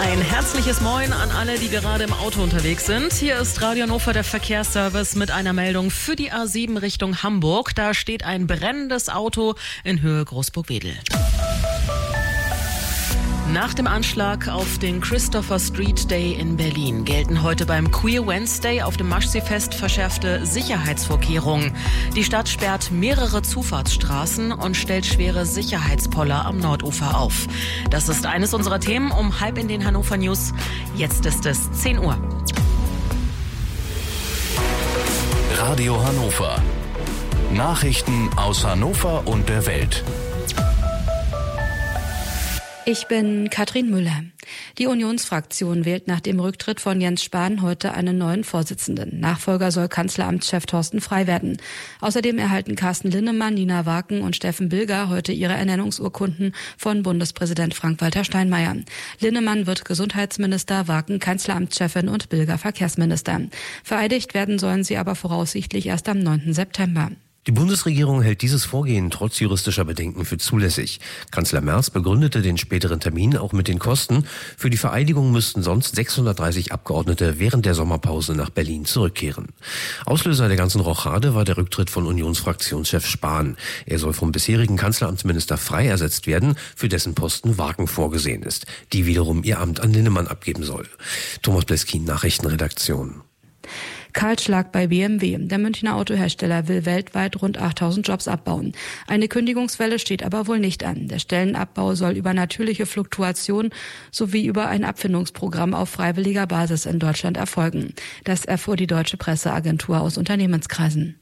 Ein herzliches Moin an alle, die gerade im Auto unterwegs sind. Hier ist Radio Hannover, der Verkehrsservice, mit einer Meldung für die A7 Richtung Hamburg. Da steht ein brennendes Auto in Höhe Großburg-Wedel. Nach dem Anschlag auf den Christopher Street Day in Berlin gelten heute beim Queer Wednesday auf dem Maschsee-Fest verschärfte Sicherheitsvorkehrungen. Die Stadt sperrt mehrere Zufahrtsstraßen und stellt schwere Sicherheitspoller am Nordufer auf. Das ist eines unserer Themen um halb in den Hannover News. Jetzt ist es 10 Uhr. Radio Hannover. Nachrichten aus Hannover und der Welt. Ich bin Katrin Müller. Die Unionsfraktion wählt nach dem Rücktritt von Jens Spahn heute einen neuen Vorsitzenden. Nachfolger soll Kanzleramtschef Thorsten Frey werden. Außerdem erhalten Carsten Linnemann, Nina Waken und Steffen Bilger heute ihre Ernennungsurkunden von Bundespräsident Frank-Walter Steinmeier. Linnemann wird Gesundheitsminister, Waken Kanzleramtschefin und Bilger Verkehrsminister. Vereidigt werden sollen sie aber voraussichtlich erst am 9. September. Die Bundesregierung hält dieses Vorgehen trotz juristischer Bedenken für zulässig. Kanzler Merz begründete den späteren Termin auch mit den Kosten. Für die Vereidigung müssten sonst 630 Abgeordnete während der Sommerpause nach Berlin zurückkehren. Auslöser der ganzen Rochade war der Rücktritt von Unionsfraktionschef Spahn. Er soll vom bisherigen Kanzleramtsminister Frey ersetzt werden, für dessen Posten Waken vorgesehen ist, die wiederum ihr Amt an Linnemann abgeben soll. Thomas Bleskin, Nachrichtenredaktion. Kahlschlag bei BMW. Der Münchner Autohersteller will weltweit rund 8000 Jobs abbauen. Eine Kündigungswelle steht aber wohl nicht an. Der Stellenabbau soll über natürliche Fluktuation sowie über ein Abfindungsprogramm auf freiwilliger Basis in Deutschland erfolgen. Das erfuhr die deutsche Presseagentur aus Unternehmenskreisen.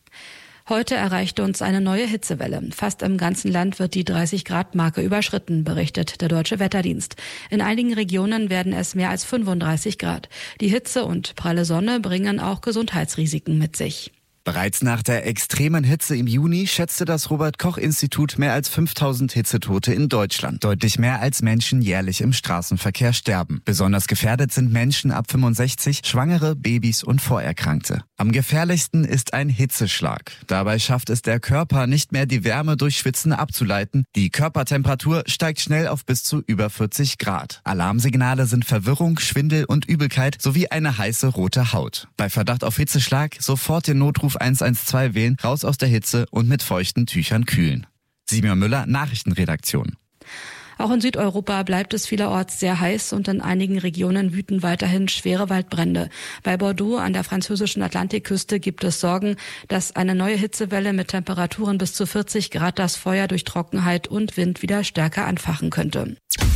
Heute erreichte uns eine neue Hitzewelle. Fast im ganzen Land wird die 30-Grad-Marke überschritten, berichtet der Deutsche Wetterdienst. In einigen Regionen werden es mehr als 35 Grad. Die Hitze und pralle Sonne bringen auch Gesundheitsrisiken mit sich. Bereits nach der extremen Hitze im Juni schätzte das Robert-Koch-Institut mehr als 5000 Hitzetote in Deutschland. Deutlich mehr als Menschen jährlich im Straßenverkehr sterben. Besonders gefährdet sind Menschen ab 65, Schwangere, Babys und Vorerkrankte. Am gefährlichsten ist ein Hitzeschlag. Dabei schafft es der Körper nicht mehr, die Wärme durch Schwitzen abzuleiten. Die Körpertemperatur steigt schnell auf bis zu über 40 Grad. Alarmsignale sind Verwirrung, Schwindel und Übelkeit sowie eine heiße rote Haut. Bei Verdacht auf Hitzeschlag sofort den Notruf 112 wählen, raus aus der Hitze und mit feuchten Tüchern kühlen. Simon Müller, Nachrichtenredaktion. Auch in Südeuropa bleibt es vielerorts sehr heiß und in einigen Regionen wüten weiterhin schwere Waldbrände. Bei Bordeaux an der französischen Atlantikküste gibt es Sorgen, dass eine neue Hitzewelle mit Temperaturen bis zu 40 Grad das Feuer durch Trockenheit und Wind wieder stärker anfachen könnte.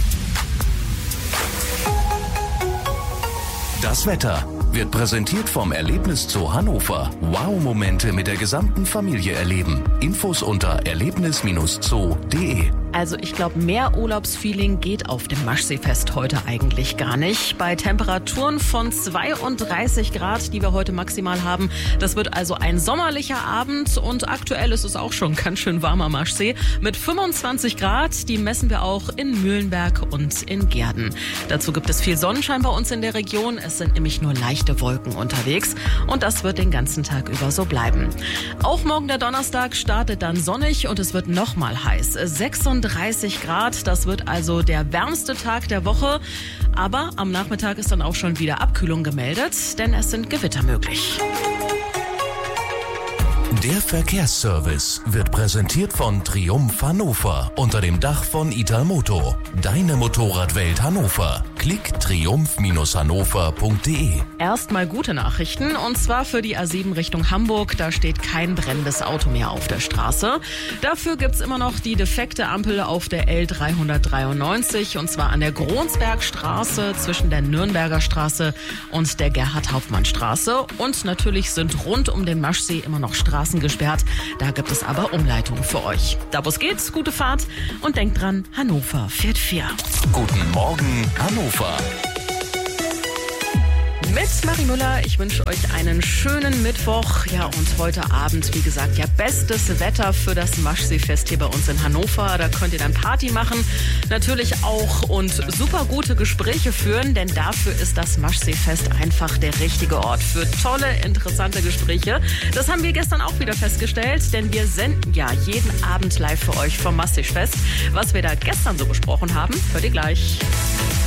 Das Wetter wird präsentiert vom Erlebnis Zoo Hannover. Wow-Momente mit der gesamten Familie erleben. Infos unter erlebnis-zoo.de. Also ich glaube, mehr Urlaubsfeeling geht auf dem Maschsee-Fest heute eigentlich gar nicht. Bei Temperaturen von 32 Grad, die wir heute maximal haben. Das wird also ein sommerlicher Abend und aktuell ist es auch schon ganz schön warmer Maschsee. Mit 25 Grad, die messen wir auch in Mühlenberg und in Gehrden. Dazu gibt es viel Sonnenschein bei uns in der Region. Es sind nämlich nur leichte Wolken unterwegs und das wird den ganzen Tag über so bleiben. Auch morgen der Donnerstag startet dann sonnig und es wird nochmal heiß. 36 Grad, das wird also der wärmste Tag der Woche. Aber am Nachmittag ist dann auch schon wieder Abkühlung gemeldet, denn es sind Gewitter möglich. Der Verkehrsservice wird präsentiert von Triumph Hannover unter dem Dach von Italmoto. Deine Motorradwelt Hannover. Klick triumph-hannover.de. Erstmal gute Nachrichten und zwar für die A7 Richtung Hamburg. Da steht kein brennendes Auto mehr auf der Straße. Dafür gibt's immer noch die defekte Ampel auf der L393 und zwar an der Gronsbergstraße zwischen der Nürnberger Straße und der Gerhard-Hauptmann-Straße. Und natürlich sind rund um den Maschsee immer noch Straßen gesperrt. Da gibt es aber Umleitungen für euch. Da wo es geht, gute Fahrt und denkt dran, Hannover fährt 4. Guten Morgen, Hannover. Mit Marie Müller, ich wünsche euch einen schönen Mittwoch. Ja, und heute Abend, wie gesagt, ja, bestes Wetter für das Maschsee-Fest hier bei uns in Hannover. Da könnt ihr dann Party machen, natürlich auch und super gute Gespräche führen, denn dafür ist das Maschsee-Fest einfach der richtige Ort für tolle, interessante Gespräche. Das haben wir gestern auch wieder festgestellt, denn wir senden ja jeden Abend live für euch vom Maschsee-Fest. Was wir da gestern so besprochen haben, hört ihr gleich.